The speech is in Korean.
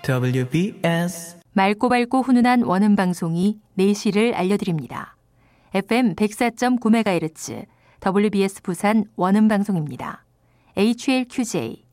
WBS 맑고 밝고 훈훈한 원음 방송이 4시를 알려드립니다. FM 104.9MHz WBS 부산 원음 방송입니다. HLQJ